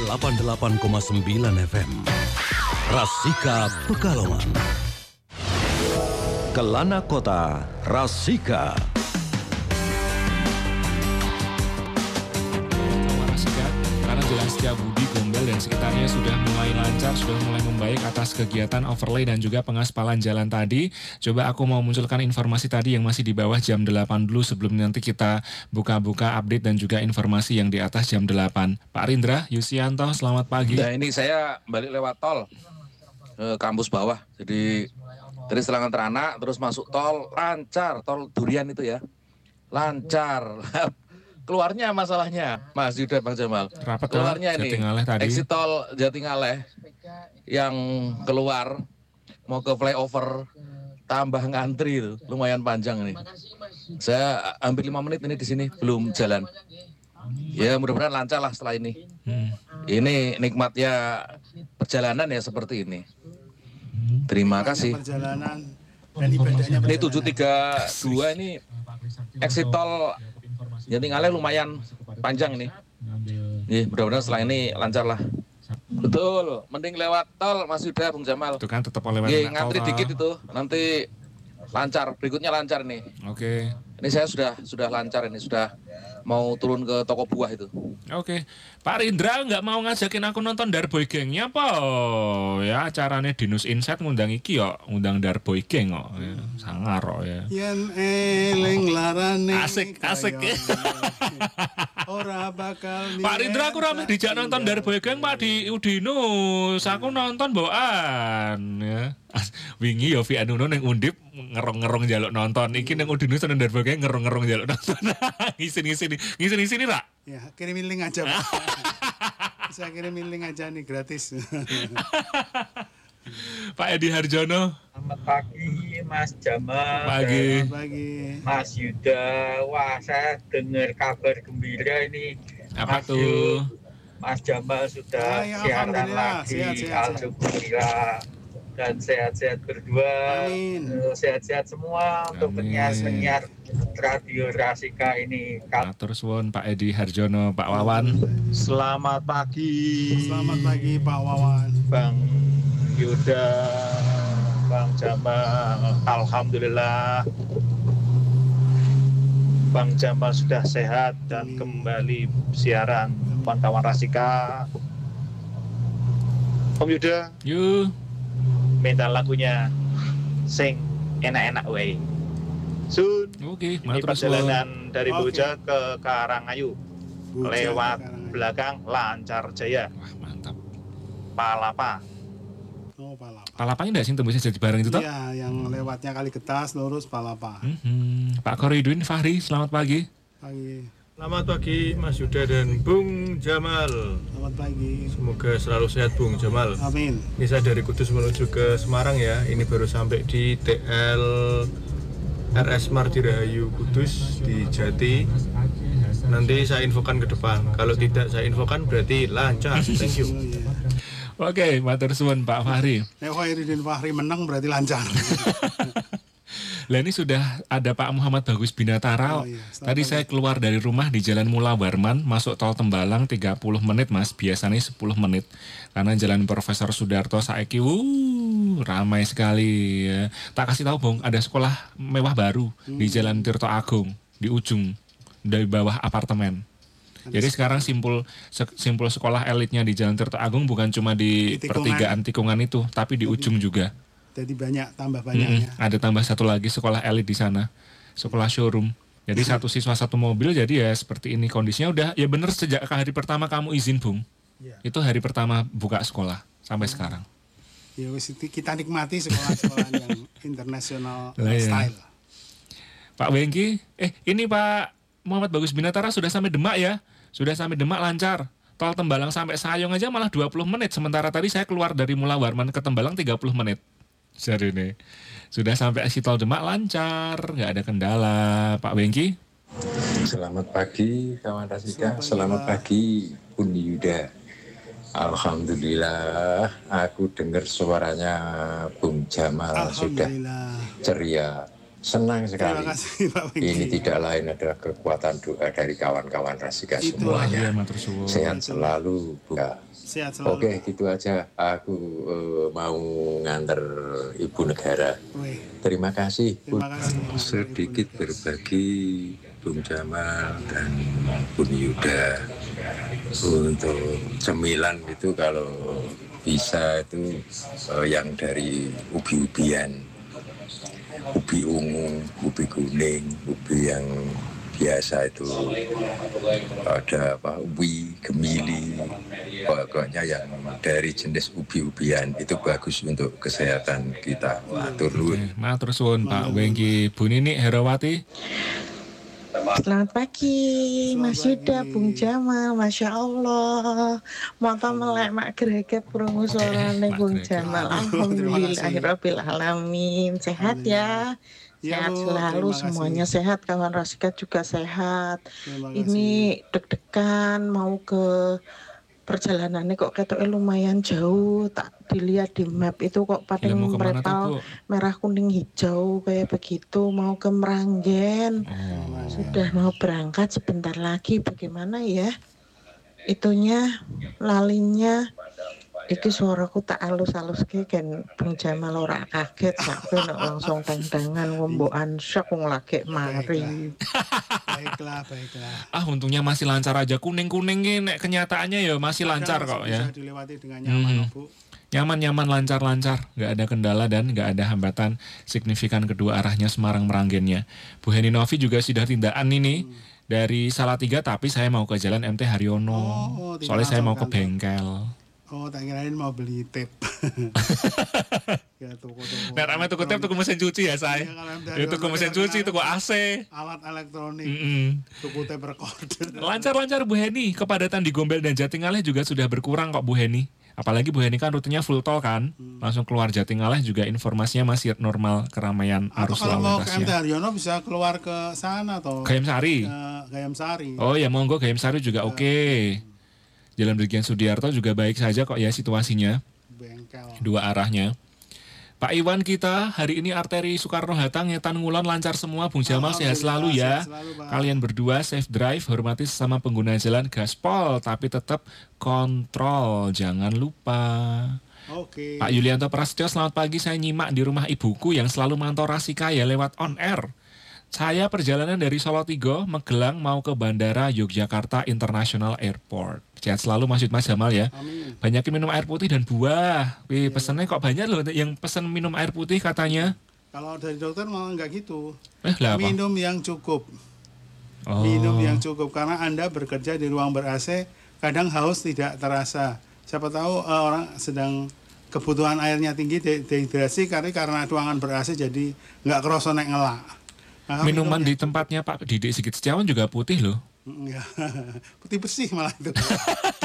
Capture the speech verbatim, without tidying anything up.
delapan puluh delapan koma sembilan F M. Rasika Pekalongan. Kelana Kota, Rasika. Karena Jalan Setiabudi, Gombel dan sekitarnya sudah mulai lancar, sudah mulai membaik atas kegiatan overlay dan juga pengaspalan jalan tadi. Coba aku mau munculkan informasi tadi yang masih di bawah jam delapan dulu sebelum nanti kita buka-buka update dan juga informasi yang di atas jam delapan. Pak Rindra Yusianto, selamat pagi. Nah ini saya balik lewat tol ke kampus bawah. Jadi dari Selangan Teranak terus masuk tol lancar, tol Durian itu ya. Lancar. Keluarnya masalahnya, Mas Yuda, Bang Jamal. Rapat keluarnya ini tadi. Exit tol Jatingaleh yang keluar mau ke flyover tambah ngantri itu lumayan panjang nih. Saya hampir lima menit ini di sini belum jalan. Ya mudah-mudahan lancar lah setelah ini. Hmm. Ini nikmatnya perjalanan ya seperti ini. Terima kasih. Perjalanan dan ibadahnya. Ini tujuh tiga dua ini exit tol Jatingaleh lumayan panjang ini. Nih, mudah-mudahan setelah ini lancar lah. Betul, mending lewat tol Mas Yuda, Bung Jamal. Itu kan tetap lewat tol. Ngantri dikit itu, nanti lancar. Berikutnya lancar nih. Oke. Ini saya sudah sudah lancar ini, sudah mau turun ke toko buah itu. Oke, Pak Rindra nggak mau ngajakin aku nonton Darboy Gangnya apa? Ya acaranya Dinus Insight ngundang iki yo, ngundang Darboy Gang kok. Ya, sangar kok ya. Yen eling larane. Asik, asik. Ora bakal Pak Rindra aku rame dijak nonton Darboy Gang Pak di Udinus. Aku nonton boan ya. Wingi yo Vi Anuno ning Undip ngerong-ngerong jaluk nonton. Iki ning Udinus nang Darboy Gang ngerong-ngerong jaluk nonton. Ngisi-ngisi ngisi-ngisi nih, Pak. Ya, kirimin link aja, Pak. Bisa kirimin link aja nih gratis. Pak Edi Harjono. Selamat pagi Mas Jamal. Pagi. Selamat pagi. Mas Yuda. Wah, saya dengar kabar gembira ini. Apa Mas tuh? Yud, Mas Jamal sudah ah, ya, siaran lagi. Alhamdulillah. Dan sehat-sehat berdua. Amin. Sehat-sehat semua Amin. Untuk penyiar-penyiar Radio Rasika ini. Matur suwun Pak Edi Harjono, Pak Wawan. Selamat pagi. Selamat pagi Pak Wawan. Bang Yuda, Bang Jamal, alhamdulillah Bang Jamal sudah sehat dan Amin. Kembali siaran kawan-kawan Rasika. Om Yuda, yuk minta lagunya sing enak-enak way. Sun. Oke, ini perjalanan dari okay. Boja ke Karangayu. Boja lewat Karangayu. Belakang lancar jaya. Wah, mantap. Palapa. Oh, Palapa. Palapanya enggak sih tembusnya jadi bareng itu toh? Iya, yang lewatnya kali Getas lurus Palapa. Mm-hmm. Pak Koridun Fahri, selamat pagi. Pagi. Selamat pagi Mas Yuda dan Bung Jamal. Selamat pagi. Semoga selalu sehat Bung Jamal. Amin. Ini saya dari Kudus menuju ke Semarang ya. Ini baru sampai di T L R S Martirahayu Kudus di Jati. Nanti saya infokan ke depan. Kalau tidak saya infokan berarti lancar. Thank you. Oke, matur suwun Pak Fahri. Nek Khairuddin Fahri menang berarti lancar. Lah ini sudah ada Pak Muhammad Bagus Binatara. Oh, iya. Tadi saya keluar dari rumah di Jalan Mula Warman, masuk tol Tembalang tiga puluh menit Mas, biasanya sepuluh menit. Karena Jalan Profesor Sudarto saiki wuh, ramai sekali ya. Tak kasih tahu Bung, ada sekolah mewah baru hmm. di Jalan Tirto Agung, di ujung dari bawah apartemen. Jadi sekarang simpul simpul sekolah elitnya di Jalan Tirto Agung bukan cuma di, di pertigaan tikungan itu, tapi di ujung juga. Jadi banyak, tambah banyaknya. Mm-hmm. Ada tambah satu lagi sekolah elit di sana, sekolah showroom. Jadi satu siswa satu mobil, jadi ya seperti ini kondisinya udah. Ya bener sejak hari pertama kamu izin Bung, ya. Itu hari pertama buka sekolah sampai hmm. sekarang. Ya wis kita nikmati sekolah-sekolah yang internasional lah, style. Ya. Pak Wengki, eh ini Pak Muhammad Bagus Binatara sudah sampai Demak ya, sudah sampai Demak lancar. Tol Tembalang sampai Sayong aja malah dua puluh menit, sementara tadi saya keluar dari Mula Warman ke Tembalang tiga puluh menit. Sorry nih, sudah sampai exit tol Demak lancar, nggak ada kendala. Pak Wengki. Selamat pagi kawan Rasika, selamat, selamat pagi Bun Yuda. Alhamdulillah, aku dengar suaranya Bung Jamal sudah ceria. Senang sekali. Terima kasih Pak Wengki. Ini tidak lain adalah kekuatan doa dari kawan-kawan Rasika Itulah. semuanya. Iya, matur suwun. Sehat selalu, Bu. Sehat selalu. Oke, gitu aja. Aku eh, mau nganter Ibu Negara. Wih, Terima kasih. terima kasih. Sedikit berbagi Bung Jamal dan Bun Yuda untuk cemilan itu kalau bisa itu eh, yang dari ubi-ubian, ubi ungu, ubi kuning, ubi yang biasa itu ada apa ubi gemili, pokoknya yang dari jenis ubi-ubian itu bagus untuk kesehatan kita. Matur nuwun. Matur suwun Pak Wengki. Bu Nini Herawati. Selamat pagi, Mas Yuda, Bung Jamal, Masya Allah. Mata melek mak greget krungu suarane Bung Jamal. Alhamdulillahirabbil alamin. Sehat ya. Ya, Sehat Bu, selalu, terima semuanya kasih. sehat, kawan Rasika juga sehat. Terima kasih. Ini deg-degan mau ke perjalanannya kok ketoknya lumayan jauh, tak dilihat di map itu kok Gila, paling mau kemana tuh, merepal Bu? merah kuning hijau kayak begitu, mau ke Meranggen. Oh. Sudah mau berangkat sebentar lagi, bagaimana ya itunya lalinya. Iki suaraku tak halus-halus ke kan Bung Jamal ora kaget sampe nek langsung teng-tengan ngombokan syok wong lagi mari. Baiklah, baiklah. Ah, untungnya masih lancar aja. Kuning-kuning ini nek kenyataannya ya masih lancar kok ya. Bisa dilewati dengan nyaman, Hmm. Bu. Nyaman-nyaman, lancar-lancar, nggak ada kendala dan nggak ada hambatan signifikan kedua arahnya Semarang Meranggennya. Bu Heni Novi juga sudah tindakan ini dari Salatiga, tapi saya mau ke Jalan M T Haryono. Oh, tidak Soalnya saya langsung mau ke kantor. bengkel. Oh, tak kirain mau beli tape. Ya, toko-toko. Nah, ramai tuku tep, tuku mesin cuci ya saya. Iya, kalau M T Itu tuku mesin cuci, tuku A C. Alat elektronik, Mm-mm. tuku tape recorder. Lancar-lancar Bu Heni. Kepadatan di Gombel dan Jatingaleh juga sudah berkurang kok Bu Heni. Apalagi Bu Heni kan rutenya full tol kan. Langsung keluar Jatingaleh juga informasinya masih normal keramaian Atau arus kalau lalu mau ke M T lintasnya. Haryono bisa keluar ke sana atau Gayam Sari. ke Gayam Sari. Oh ya monggo, Gayam Sari juga oke. Jalan Brigjen Sudiarto juga baik saja kok ya situasinya. Bengkel. Dua arahnya. Pak Iwan kita hari ini arteri Soekarno-Hatta Ngetan Ngulon lancar semua. Bung Jamal sehat selalu ya. Sehat selalu, Pak. Kalian berdua safe drive, hormati sesama pengguna jalan, gaspol tapi tetap kontrol, jangan lupa. Oke. Pak Yulianto Prasetyo, selamat pagi. Saya nyimak di rumah ibuku yang selalu mantau Rasika ya lewat on air. Saya perjalanan dari Solotigo, Magelang mau ke Bandara Yogyakarta International Airport. Sehat selalu Mas Yud, Mas Jamal ya. Amin. Banyakin minum air putih dan buah. Wih, pesannya kok banyak loh yang pesan minum air putih katanya. Kalau dari dokter malah nggak gitu. Eh, lah apa? Minum yang cukup. Oh. Minum yang cukup karena Anda bekerja di ruang ber-A C, kadang haus tidak terasa. Siapa tahu eh, orang sedang kebutuhan airnya tinggi, de- dehidrasi karena karena ruangan ber-A C jadi nggak kerasa nek ngelak. Maka Minuman minum di tempatnya Pak Didik Sigit Setiawan juga putih loh. yang- Enggak. Putih bersih malah itu.